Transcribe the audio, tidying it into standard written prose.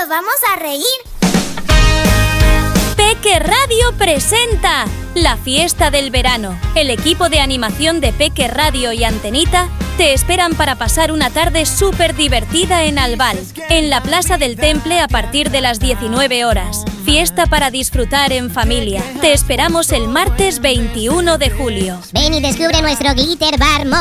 nos vamos a reír. Peque Radio presenta la fiesta del verano. El equipo de animación de Peque Radio y Antenita te esperan para pasar una tarde súper divertida en Albal, en la Plaza del Temple a partir de las 19 horas. Fiesta para disfrutar en familia. Te esperamos el martes 21 de julio. Ven y descubre nuestro Glitter Bar